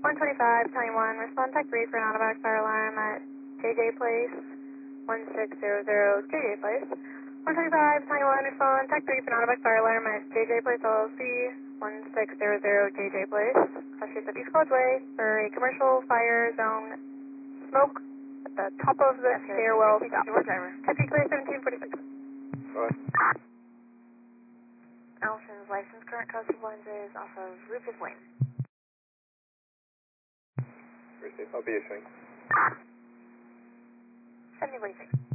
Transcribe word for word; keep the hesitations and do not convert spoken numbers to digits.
one twenty-five, twenty-one, respond tech three for an automatic fire alarm at J J Place, one six zero zero J J Place. one twenty-five, twenty-one, respond tech three for an automatic fire alarm at J J Place L L C, one six zero zero J J Place. Cross streets of East Causeway for a commercial fire zone smoke at the top of the stairwell stop. Copy clear seventeen forty-six. Allison's license current custom lenses off of Rufus Lane. I'll be issuing. seventeen forty-six.